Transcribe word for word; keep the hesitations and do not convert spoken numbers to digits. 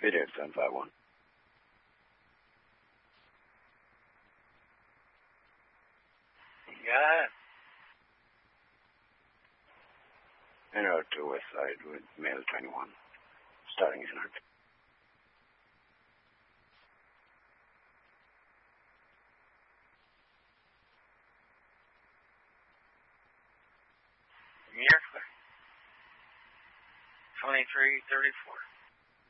It is seven five one. Yeah. And road to West Side with male twenty-one, starting in Hart. You're clear. twenty-three thirty-four.